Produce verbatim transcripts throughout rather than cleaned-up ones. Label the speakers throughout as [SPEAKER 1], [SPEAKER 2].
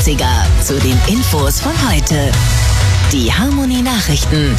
[SPEAKER 1] neunziger zu den Infos von heute. Die Harmony Nachrichten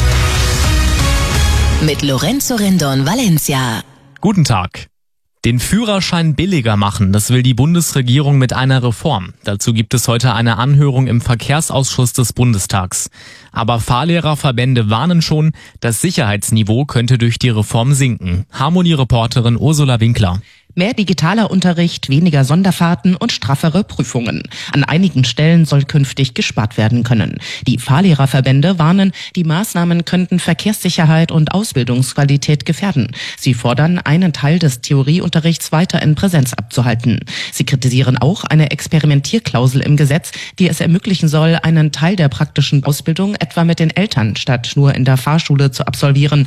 [SPEAKER 1] mit Lorenzo Rendon Valencia.
[SPEAKER 2] Guten Tag. Den Führerschein billiger machen, das will die Bundesregierung mit einer Reform. Dazu gibt es heute eine Anhörung im Verkehrsausschuss des Bundestags. Aber Fahrlehrerverbände warnen schon, das Sicherheitsniveau könnte durch die Reform sinken. Harmony-Reporterin Ursula Winkler.
[SPEAKER 3] Mehr digitaler Unterricht, weniger Sonderfahrten und straffere Prüfungen. An einigen Stellen soll künftig gespart werden können. Die Fahrlehrerverbände warnen, die Maßnahmen könnten Verkehrssicherheit und Ausbildungsqualität gefährden. Sie fordern, einen Teil des Theorieunterrichts weiter in Präsenz abzuhalten. Sie kritisieren auch eine Experimentierklausel im Gesetz, die es ermöglichen soll, einen Teil der praktischen Ausbildung etwa mit den Eltern statt nur in der Fahrschule zu absolvieren.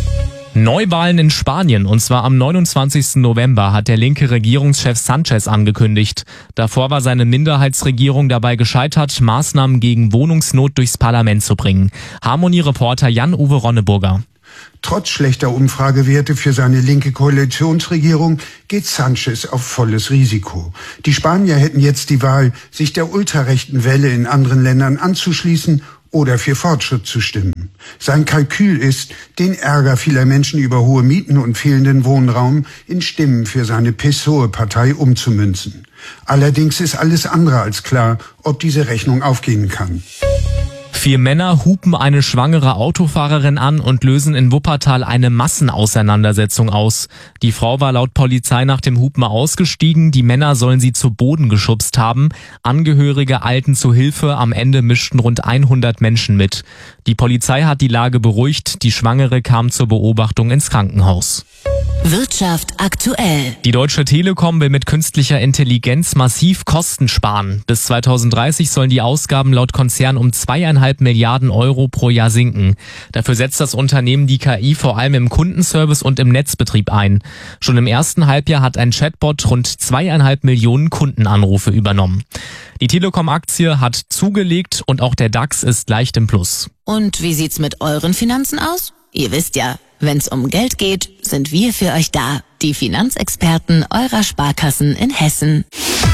[SPEAKER 2] Neuwahlen in Spanien, und zwar am neunundzwanzigsten November, hat der linke Regierungschef Sánchez angekündigt. Davor war seine Minderheitsregierung dabei gescheitert, Maßnahmen gegen Wohnungsnot durchs Parlament zu bringen. Harmony-Reporter Jan-Uwe Ronneburger.
[SPEAKER 4] Trotz schlechter Umfragewerte für seine linke Koalitionsregierung geht Sánchez auf volles Risiko. Die Spanier hätten jetzt die Wahl, sich der ultrarechten Welle in anderen Ländern anzuschließen oder für Fortschritt zu stimmen. Sein Kalkül ist, den Ärger vieler Menschen über hohe Mieten und fehlenden Wohnraum in Stimmen für seine P S O E-Partei umzumünzen. Allerdings ist alles andere als klar, ob diese Rechnung aufgehen kann.
[SPEAKER 2] Vier Männer hupen eine schwangere Autofahrerin an und lösen in Wuppertal eine Massenauseinandersetzung aus. Die Frau war laut Polizei nach dem Hupen ausgestiegen, die Männer sollen sie zu Boden geschubst haben. Angehörige eilten zu Hilfe, am Ende mischten rund hundert Menschen mit. Die Polizei hat die Lage beruhigt, die Schwangere kam zur Beobachtung ins Krankenhaus.
[SPEAKER 1] Wirtschaft aktuell.
[SPEAKER 2] Die Deutsche Telekom will mit künstlicher Intelligenz massiv Kosten sparen. Bis zweitausenddreißig sollen die Ausgaben laut Konzern um zweieinhalb Milliarden Euro pro Jahr sinken. Dafür setzt das Unternehmen die K I vor allem im Kundenservice und im Netzbetrieb ein. Schon im ersten Halbjahr hat ein Chatbot rund zweieinhalb Millionen Kundenanrufe übernommen. Die Telekom-Aktie hat zugelegt und auch der DAX ist leicht im Plus.
[SPEAKER 1] Und wie sieht's mit euren Finanzen aus? Ihr wisst ja, wenn's um Geld geht, sind wir für euch da. Die Finanzexperten eurer Sparkassen in Hessen.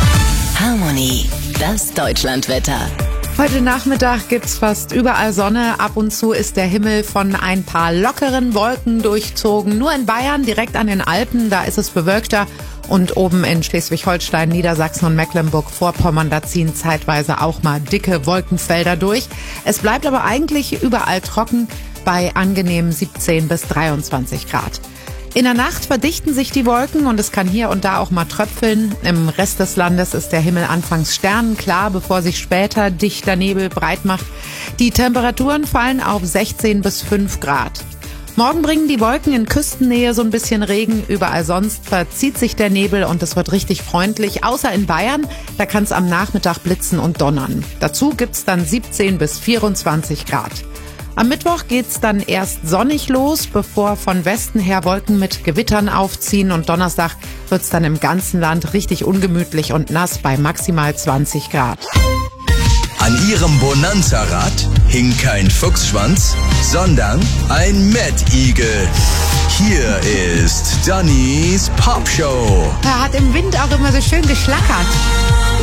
[SPEAKER 1] Harmony, das Deutschlandwetter.
[SPEAKER 5] Heute Nachmittag gibt's fast überall Sonne. Ab und zu ist der Himmel von ein paar lockeren Wolken durchzogen. Nur in Bayern, direkt an den Alpen, da ist es bewölkter. Und oben in Schleswig-Holstein, Niedersachsen und Mecklenburg-Vorpommern, da ziehen zeitweise auch mal dicke Wolkenfelder durch. Es bleibt aber eigentlich überall trocken bei angenehmen siebzehn bis dreiundzwanzig Grad. In der Nacht verdichten sich die Wolken und es kann hier und da auch mal tröpfeln. Im Rest des Landes ist der Himmel anfangs sternenklar, bevor sich später dichter Nebel breit macht. Die Temperaturen fallen auf sechzehn bis fünf Grad. Morgen bringen die Wolken in Küstennähe so ein bisschen Regen. Überall sonst verzieht sich der Nebel und es wird richtig freundlich. Außer in Bayern, da kann es am Nachmittag blitzen und donnern. Dazu gibt's dann siebzehn bis vierundzwanzig Grad. Am Mittwoch geht's dann erst sonnig los, bevor von Westen her Wolken mit Gewittern aufziehen. Und Donnerstag wird's dann im ganzen Land richtig ungemütlich und nass bei maximal zwanzig Grad.
[SPEAKER 6] An ihrem Bonanza-Rad hing kein Fuchsschwanz, sondern ein Mad-Igel. Hier ist Dannys Popshow.
[SPEAKER 5] Er hat im Wind auch immer so schön geschlackert.